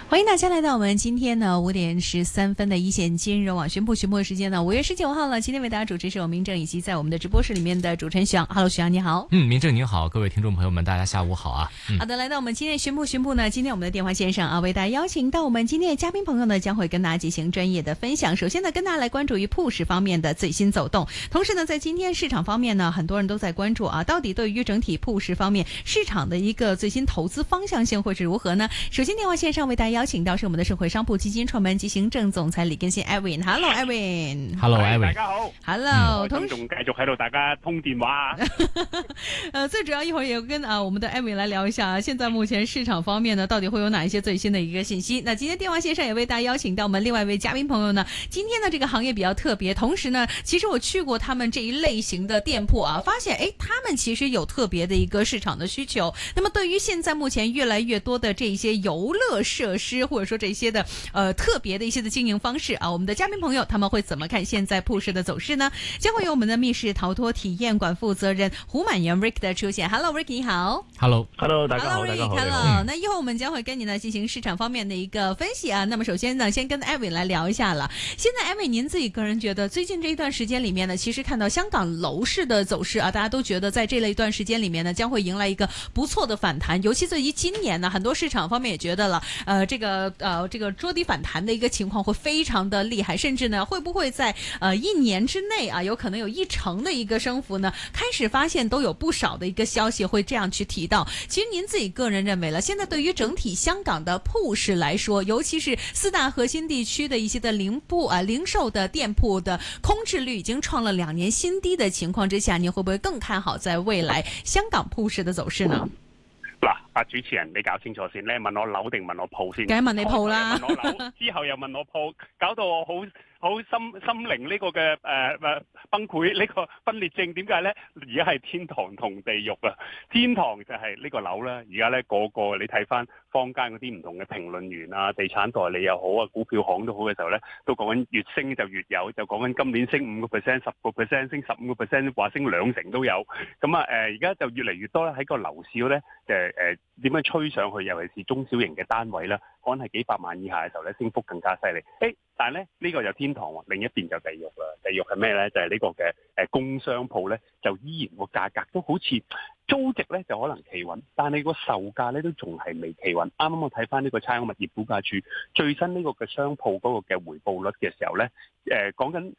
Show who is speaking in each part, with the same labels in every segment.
Speaker 1: 欢迎大家来到我们今天呢5:13的一线金融网宣布的时间呢，5月19号了。今天为大家主持是我明正以及在我们的直播室里面的主持人徐阳。Hello， 徐阳你好。
Speaker 2: 明正您好，各位听众朋友们，大家下午好啊。
Speaker 1: 好的，来到我们今天宣布呢，今天我们的电话线上啊，为大家邀请到我们今天的嘉宾朋友呢，将会跟大家进行专业的分享。首先呢，跟大家来关注于铺市方面的最新走动，同时呢，在今天市场方面呢，很多人都在关注啊，到底对于整体铺市方面市场的一个最新投资方向性会是如何呢？首先电话线上为大家邀请到是我们的社会商鋪基金創辦執行正總裁李根興 Edwin。Hello
Speaker 2: Edwin。Hello Edwin。
Speaker 3: 大家好。
Speaker 1: Hello。同時
Speaker 3: 仲繼續喺度大家通電話。
Speaker 1: 最主要一會兒也跟我們的 Edwin 來聊一下，現在目前市場方面呢，到底會有哪一些最新的一個信息？那今天電話線上也為大家邀請到我們另外一位嘉賓朋友呢。今天呢，這個行業比較特別，同時呢，其實我去過他們這一類型的店鋪啊，發現他們其實有特別的一個市場的需求。那麼對於現在目前越來越多的這一些遊樂設施，或者說這些的特別的一些的經營方式啊，我們的嘉賓朋友他們會怎麼看現在鋪市的走勢呢？將會有我們的密室逃脫體驗館負責人胡滿元 Rick 的出現。Hello Rick 你好。
Speaker 2: Hello，
Speaker 3: 大家好。
Speaker 1: Hello Rick，Hello。那一會兒我們將會跟你呢進行市場方面的一個分析啊。那麼首先呢，先跟 Edwin 來聊一下了。現在 Edwin 您自己個人覺得最近這一段時間裡面呢，其實看到香港樓市的走勢啊，大家都覺得在這類一段時間裡面呢，將會迎來一個不錯的反彈。尤其對於今年呢，很多市場方面也覺得了，這個捉底反彈的一個情況會非常的厲害，甚至呢，會不會在一年之內啊，有可能有1成的一個升幅呢？開始發現都有不少的一個消息會這樣去提到。其實您自己個人認為了，現在對於整體香港的鋪市來說，尤其是4大核心地區的一些的零售的店鋪的空置率已經創了2年新低的情況之下，您會不會更看好在未來香港鋪市的走勢呢？
Speaker 3: 嗱，主持人你搞清楚先，你係問我樓定問我鋪先？
Speaker 1: 梗係問你鋪啦。
Speaker 3: 問我樓之後又問我鋪，搞到我好心靈呢個嘅崩潰，呢個分裂症。點解咧？而家係天堂同地獄啊！天堂就係呢個樓啦，而家咧個你睇翻坊間嗰啲唔同嘅評論員啊、地產代理又好啊、股票行都好嘅時候咧，都講緊越升就越有，就講緊今年升5%、10%、升15%，話升2成都有。咁啊而家就越嚟越多咧喺個樓市咧點樣吹上去，尤其是中小型嘅單位啦，可能係幾百萬以下嘅時候咧，升幅更加犀利。但係咧呢個就天堂喎，另一邊就地獄啦。地獄係咩咧？就係呢個嘅工商鋪咧，就依然個價格都好似租值咧就可能企穩，但係個售價咧都仲係未企穩。啱啱我睇翻呢個差餉物業估價署最新呢個嘅商鋪嗰個嘅回報率嘅時候咧，講緊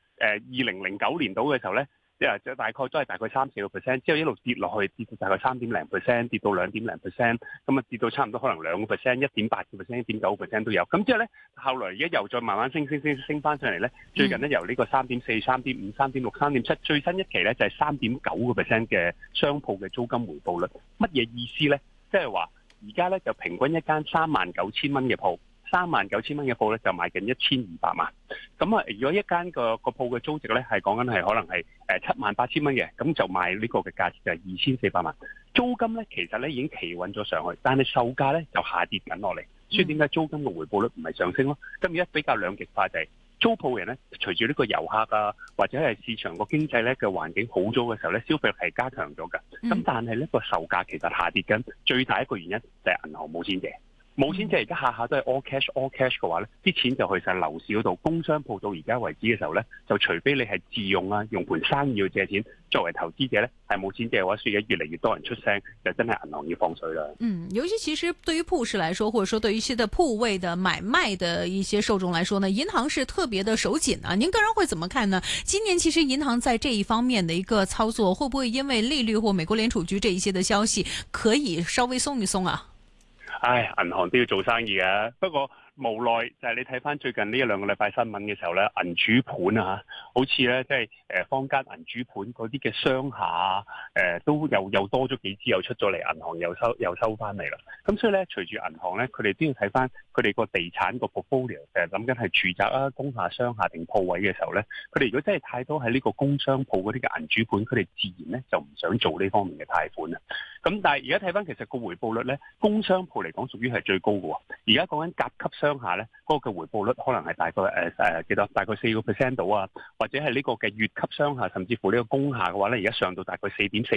Speaker 3: 2009年度嘅時候咧。就大概都係大概3-4%，之後一路跌落去，跌到大概3.0%，跌到2.0%，咁啊跌到差唔多可能2%、1.8%、1.9% 都有。咁之後咧，後來而家又再慢慢升翻上嚟咧。最近咧由呢個3.4、3.5、3.6、3.7，最新一期咧就係3.9% 嘅商鋪嘅租金回報率。乜嘢意思咧？即係話而家咧就平均一間39,000蚊嘅鋪。39,000蚊嘅鋪咧就賣緊1200萬，咁啊如果一間個鋪嘅租值咧係講緊係可能係78,000蚊嘅，咁就賣呢個嘅價錢就係2400萬。租金咧其實咧已經企穩咗上去，但係售價咧就下跌緊落嚟，所以點解租金嘅回報率唔係上升咯？咁而家比較兩極化就係租鋪人咧，隨住呢個遊客啊或者係市場個經濟咧嘅環境好咗嘅時候咧，消費力係加強咗嘅。咁但係呢個售價其實下跌緊，最大一個原因就係銀行冇錢借。冇錢借，而家下下都係 all cash 嘅話咧，啲錢就去晒樓市嗰度。工商鋪到而家為止嘅時候咧，就除非你係自用啊，用盤生意要借錢，作為投資者咧係冇錢借嘅話，所以而家越嚟越多人出聲，就真係銀行要放水啦。
Speaker 1: 尤其其實對於鋪市來說，或者說對於一些的鋪位的買賣的一些受眾來說呢，銀行是特別的手緊啊。您個人會怎麼看呢？今年其實銀行在這一方面的一個操作，會不會因為利率或美國聯儲局這一些的消息，可以稍微鬆一鬆啊？
Speaker 3: 銀行都要做生意嘅，不過無奈就係你睇翻最近呢1-2個禮拜新聞嘅時候咧，銀主盤啊，好似咧即係坊間銀主盤嗰啲嘅商廈都又多咗幾支又出咗嚟，銀行又收翻嚟啦。咁所以咧，隨住銀行咧，佢哋都要睇翻佢哋個地產個 portfolio， 諗緊係住宅啊、工廈、商廈定鋪位嘅時候咧，佢哋如果真係太多喺呢個工商鋪嗰啲嘅銀主盤，佢哋自然咧就唔想做呢方面嘅貸款啦。咁但係而家睇翻其實個回報率咧，工商鋪嚟嚟講屬於係最高嘅喎。而家講緊甲級商廈咧，嗰個嘅回報率可能係大概幾多？大概4% 到啊，或者係呢個嘅乙級商廈，甚至乎呢個工廈嘅話咧，而家上到大概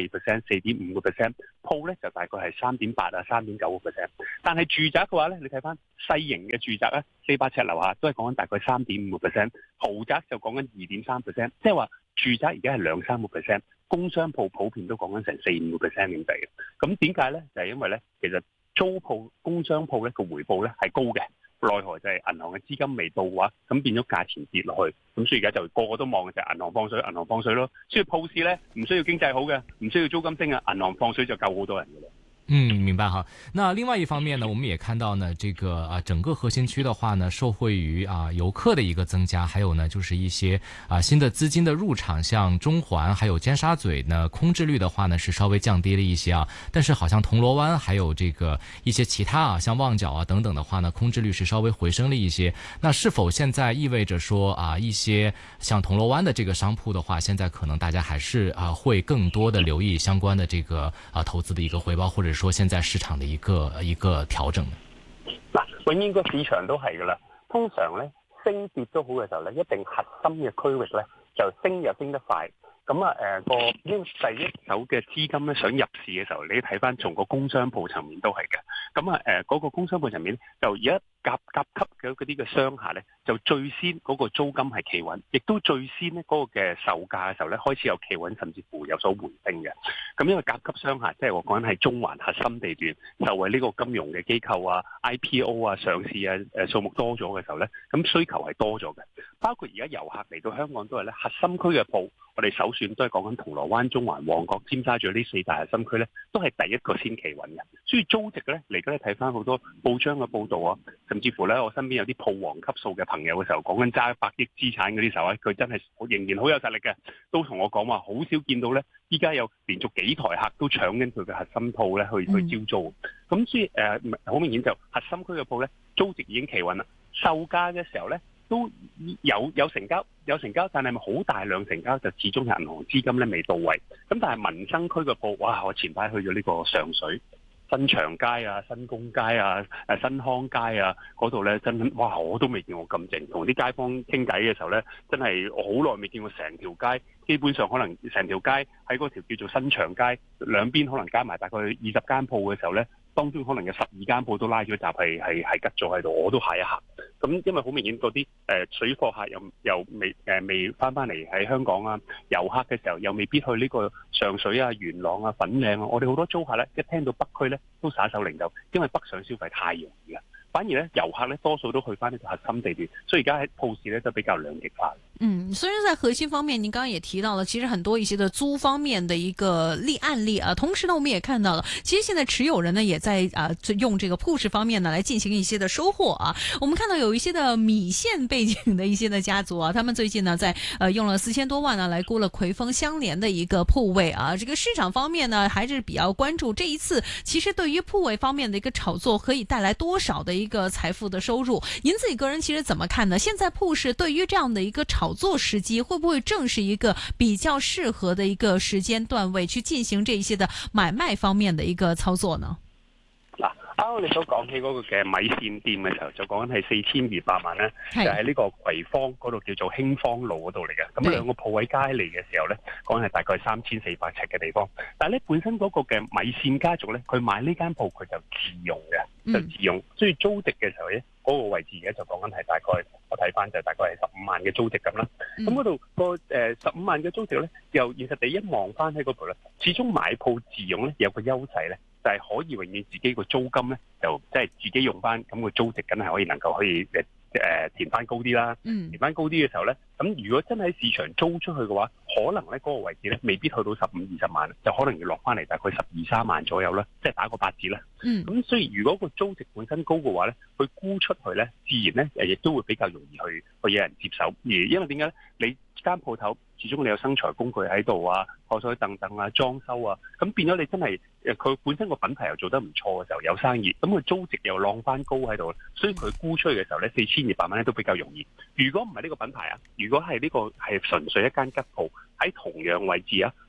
Speaker 3: 4.4%、4.5%，鋪咧就大概係3.8啊、3.9%。但係住宅嘅話咧，你睇翻細型嘅住宅咧，400尺樓下都係講緊大概3.5%，豪宅就講緊2.3%，即係話住宅而家係2-3%，工商鋪普遍都講緊成4-5% 咁滯嘅。咁點解咧？就係因為咧，其實租鋪、工商鋪咧個回報咧係高嘅，奈何就係銀行嘅資金未到嘅話，咁變咗價錢跌落去。咁所以而家就個個都望嘅就係銀行放水，銀行放水咯。所以鋪市咧唔需要經濟好嘅，唔需要租金升嘅，銀行放水就救好多人嘅啦。
Speaker 2: 明白哈。那另外一方面呢，我們也看到呢，這個整個核心區的話呢，受惠於遊客的一個增加，還有呢就是一些新的資金的入場，像中環還有尖沙咀呢，空置率的話呢是稍微降低了一些啊。但是好像銅鑼灣還有這個一些其他像旺角等等的話呢，空置率是稍微回升了一些。那是否現在意味着說一些像銅鑼灣的這個商鋪的話，現在可能大家還是會更多的留意相關的這個投資的一個回報，或者說現在市場的一個調整呢？
Speaker 3: 永遠個市場都係噶啦。通常咧升跌都好嘅時候咧，一定核心嘅區域咧就升又升得快。咁第一手嘅資金咧想入市嘅時候，你睇翻從個工商鋪層面都係嘅。咁嗰個工商鋪層面就而家甲級嘅嗰啲嘅商廈咧，就最先嗰個租金係企穩，亦都最先咧嗰個嘅售價嘅時候咧開始有企穩，甚至乎有所回升嘅。咁因為甲級商廈即係我講緊係中環核心地段，受惠呢個金融嘅機構啊、IPO 啊、上市啊數目多咗嘅時候咧，咁需求係多咗嘅。包括而家遊客嚟到香港都係咧，核心區嘅鋪，我哋首選都係講緊銅鑼灣、中環、旺角、尖沙咀呢4大核心區咧，都係第一個先企穩嘅。所以租值咧嚟緊你睇翻好多報章嘅報導啊，甚至乎咧我身邊有啲鋪王級數嘅朋友嘅時候，講緊揸100億資產嗰啲時候咧，佢真係仍然好有實力嘅，都同我講話好少見到咧，依家有連續幾台客都搶緊佢嘅核心鋪咧去招租。咁所以好明顯就核心區嘅鋪咧租值已經企穩啦，售價嘅時候咧都有成交，但係咪好大量成交就始終係銀行資金咧未到位。咁但係民生區嘅鋪，哇！我前排去咗呢個上水新長街啊、新公街啊、新康街啊嗰度咧，真哇！我都未見過咁靜。同啲街坊傾偈嘅時候咧，真係我好耐未見過成條街，基本上可能成條街喺嗰條叫做新長街兩邊可能加埋大概20間鋪嘅時候咧，當中可能有12間鋪都拉咗閘係吉咗喺度，我都嚇一嚇。咁因為好明顯嗰啲水貨客又未翻嚟喺香港啊，遊客嘅時候又未必去呢個上水啊、元朗啊、粉嶺啊，我哋好多租客咧一聽到北區咧都耍手擰頭，因為北上消費太容易啦。反而咧遊客咧多數都去翻呢個核心地段，所以而家喺鋪市咧都比較兩極化。
Speaker 1: 雖然在核心方面，您剛剛也提到了，其實很多一些的租方面的一個案例啊。同時呢，我們也看到了，其實現在持有人呢也在用這個鋪市方面呢來進行一些的收穫啊。我們看到有一些的米線背景的一些的家族啊，他們最近呢在用了4000多萬呢來沽了葵豐相連的一個鋪位啊。這個市場方面呢還是比較關注這一次，其實對於鋪位方面的一個炒作可以帶來多少的一個財富的收入？您自己個人其實怎麼看呢？現在鋪市對於這樣的一個炒作時機，會不會正是一個比較適合的一個時間段位去進行這一些的買賣方面的一個操作呢？
Speaker 3: 嗱，啱啱你所講起嗰個嘅米線店嘅時候，就講緊係4200萬咧，就喺呢個葵芳嗰度叫做興芳路嗰度嚟嘅。咁兩個鋪位加起嚟嘅時候咧，講緊係大概3400尺嘅地方。但係咧本身嗰個嘅米線家族咧，佢買呢間鋪佢就自用嘅，就自用，所以租值嘅時候咧，嗰個位置而家就講緊係大概，我睇翻就大概係15萬嘅租值咁啦。咁嗰度個15萬嘅租值咧，由現實地一望翻喺嗰度咧，始終買鋪自用咧有個優勢咧，就係可以永遠自己個租金咧就即係自己用翻，咁個租值梗係可以填翻高啲啦。填翻高啲嘅時候咧，咁如果真係喺市場租出去嘅話，可能咧嗰個位置咧未必去到15-20萬，就可能要落翻嚟大概12-13萬左右啦，即係打個8折啦。咁所以如果個租值本身高嘅話咧，佢沽出去咧，自然咧亦都會比較容易去有人接手。而因為點解咧？你間鋪頭始終你有生財工具喺度啊，台台凳凳啊，裝修啊，咁變咗你真係佢本身個品牌又做得唔錯嘅時候有生意，咁佢租值又浪翻高喺度，所以佢沽出去嘅時候咧，4200萬咧都比較容易。如果唔係呢個品牌啊，如果係呢個係純粹一間吉鋪喺同樣位置啊，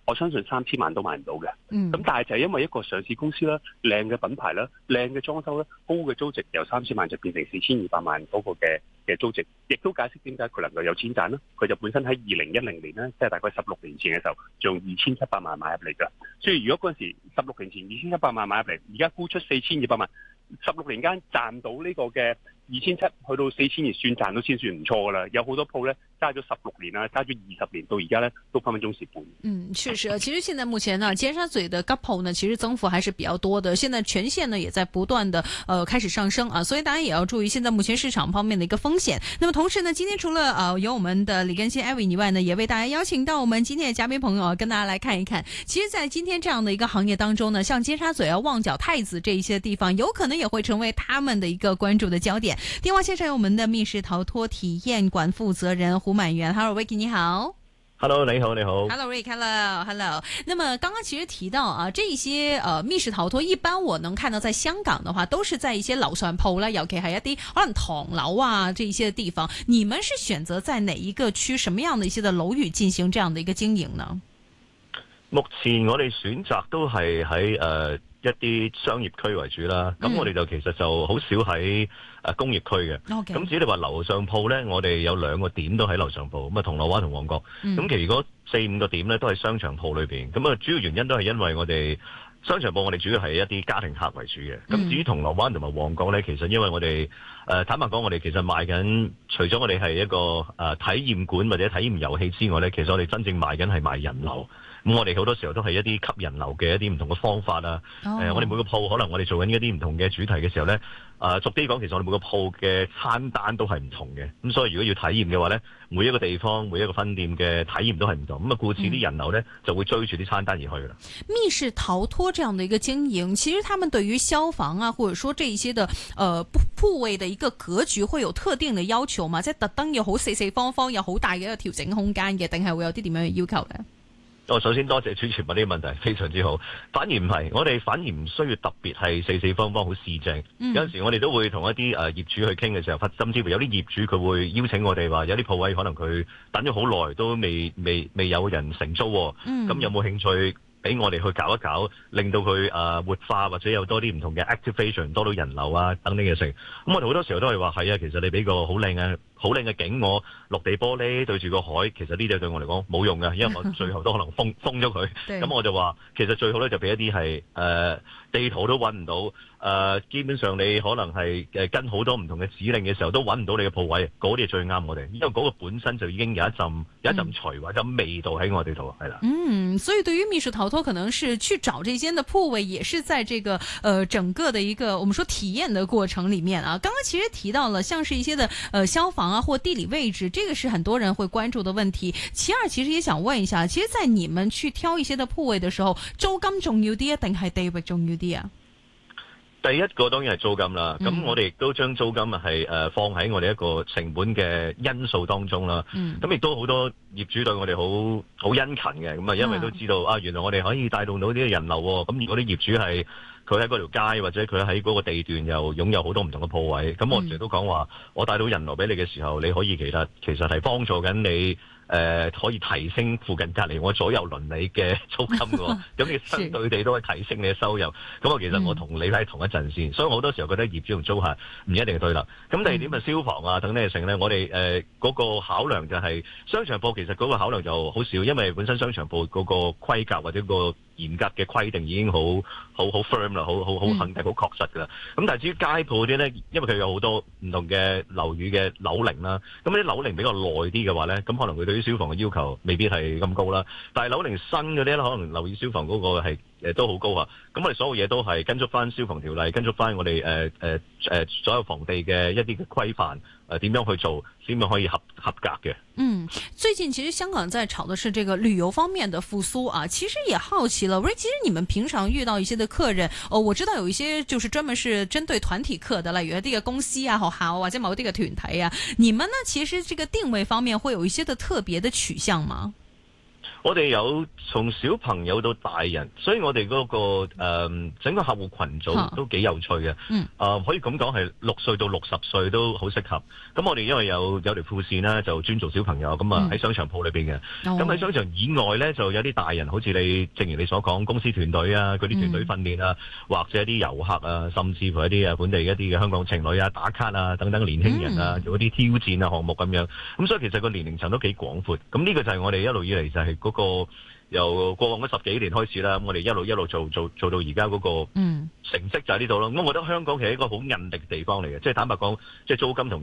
Speaker 3: 我相信3000萬都買唔到嘅。
Speaker 1: 嗯。
Speaker 3: 咁但係就係因為一個上市公司啦，靚嘅品牌啦，靚嘅裝修啦，高嘅租值，由3000萬就變成4200萬嗰個嘅租值，亦都解釋點解佢能夠有錢賺啦。佢就本身喺2010年咧，即係大概16年前嘅時候，仲2700萬買入嚟㗎。所以如果嗰陣時16年前2700萬買入嚟，而家沽出4200萬，16年間賺到呢個嘅2700去到4000，算賺到先算唔錯㗎啦。有好多鋪咧揸咗16年啦，揸咗20年，到而家咧都分分鐘蝕本。
Speaker 1: 確實，其實現在目前呢，尖沙咀的吉鋪呢，其實增幅還是比較多的。現在全線呢也在不斷的開始上升啊，所以大家也要注意現在目前市場方面的一個風險。那麼同時呢，今天除了有我們的李根興 Evan 以外呢，也為大家邀請到我們今天的嘉賓朋友跟大家來看一看。其實，在今天這樣的一個行業當中呢，像尖沙咀啊、旺角、太子這一些地方，有可能也會成為他們的一個關注的焦點。電話線上有我們的密室逃脫體驗館負責人胡滿元 ，Hello Vicky 你好。
Speaker 4: Hello， 你好，你好。
Speaker 1: Hello Rick，Hello。那麼剛剛其實提到啊，這一些密室逃脫，一般我能看到在香港的話，都是在一些樓上鋪啦，尤其係一啲可能唐樓啊這一些地方。你們是選擇在哪一個區，什麼樣的一些的樓宇進行這樣的一個經營呢？
Speaker 4: 目前我哋選擇都係喺一啲商業區為主啦。咁我哋就其實就好少喺工業區嘅。咁至於你話樓上鋪呢，我哋有2個點都喺樓上鋪，咁啊銅鑼灣同旺角。咁其餘嗰4-5個點呢，都喺商場鋪裏邊。咁啊主要原因都係因為我哋商場鋪我哋主要係一啲家庭客為主嘅。咁至於銅鑼灣同埋旺角呢，其實因為我哋坦白講，我哋其實賣緊，除咗我哋係一個體驗館或者體驗遊戲之外呢，其實我哋真正賣緊係賣人流。咁我哋好多時候都係一啲吸人流嘅一啲唔同嘅方法啊。我哋每個鋪可能我哋做緊一啲唔同嘅主題嘅時候呢，逐啲講，其實我哋每個鋪嘅餐單都係唔同嘅。咁所以如果要體驗嘅話呢，每一個地方每一個分店嘅體驗都係唔同。咁啊，故此啲人流呢就會追住啲餐單而去啦。
Speaker 1: 密室逃脫這樣的一個經營，其實他們對於消防啊，或者說這一些的鋪位的一個格局，會有特定的要求嘛？即係特登要好四四方方，有好大嘅一個調整空間嘅，定係會有啲點樣嘅要求呢？
Speaker 4: 首先多謝主持問呢個問題，非常之好。反而唔係，我哋反而唔需要特別係四四方方好四正。有陣時我哋都會同一啲業主去傾嘅時候，甚至乎有啲業主佢會邀請我哋話，有啲鋪位可能佢等咗好耐都未有人承租，咁有冇興趣俾我哋去搞一搞，令到佢活化，或者有多啲唔同嘅 activation， 多到人流啊等等嘅事。咁我哋好多時候都係話係啊，其實你俾個好靚嘅景，我落地玻璃對住個海，其實呢啲對我嚟講冇用嘅，因為我最後都可能封咗佢。咁我就話其實最好咧就俾一啲係地圖都揾唔到，基本上你可能係跟好多唔同嘅指令嘅時候都揾唔到你嘅鋪位，嗰啲係最啱我哋，因為嗰個本身就已經有一陣除或者味道喺我哋度，係啦。
Speaker 1: 所以對於密室逃脫，可能是去找這些的鋪位，也是在這個整個的一個我們說體驗的過程裡面啊。剛剛其實提到了，像是一些的消防啊或地理位置，這個是很多人會關注的問題。其二，其實也想問一下，其實，在你們去挑一些的鋪位的時候，租金重要啲啊，定係地域重要啲啊？
Speaker 4: 第一個當然係租金啦，咁我哋亦都將租金係放喺我哋一個成本嘅因素當中啦。咁亦都好多業主對我哋好殷勤嘅，咁啊因為都知道原來我哋可以帶動到啲人流喎。咁如果啲業主係佢喺嗰條街或者佢喺嗰個地段又擁有好多唔同嘅鋪位，咁我成日都講話，我帶到人流俾你嘅時候，你可以其實係幫助緊你。可以提升附近隔離我左右鄰里嘅租金喎，咁你相對地都可以提升你嘅收入。咁其實我同你喺同一陣線，所以我好多時候覺得業主同租客唔一定對立。咁第二點消防啊等呢成呢，我哋嗰個考量就係商場鋪，其實嗰個考量就好少，因為本身商場鋪嗰個規格或者個嚴格嘅規定已經好 firm 啦，好肯定、好確實㗎啦。咁但係至於街鋪啲呢，因為佢有好多唔同嘅樓宇嘅樓齡啦，咁啲樓齡比較耐啲嘅話呢，咁可能佢對於消防嘅要求未必係咁高啦。但係樓齡新嗰啲咧，可能留意消防嗰個係都好高啊。咁我哋所有嘢都係跟足翻消防條例，跟足翻我哋所有房地嘅一啲嘅規範，點樣去做先可以合格嘅。
Speaker 1: 最近其實香港在炒的是這個旅遊方面的復甦啊，其實也好奇了，其實你們平常遇到一些的客人，我知道有一些就是專門是針對團體客的，例如一啲嘅公司啊、學校或者某啲嘅團體啊，你們呢其實這個定位方面會有一些的特別的取向嗎？
Speaker 4: 我哋有從小朋友到大人，所以我哋嗰個整個客戶群組都幾有趣嘅。可以咁講係6歲到60歲都好適合。咁我哋因為有條副線啦，就專做小朋友，咁喺商場鋪裏邊嘅。咁喺商場以外咧，就有啲大人，好似正如你所講，公司團隊啊，嗰啲團隊訓練啊，或者一啲遊客啊，甚至乎一啲本地一啲嘅香港情侶啊、打卡啊等等年輕人啊，做一啲挑戰啊項目咁樣。咁所以其實個年齡層都幾廣闊。咁呢個就係我哋一路以嚟就係嗰個由過往嗰10幾年開始啦，咁我哋一路做到而家嗰個成績就喺呢度咯。咁我覺得香港其實係一個好韌力嘅地方嚟嘅，即係坦白講，即係租金同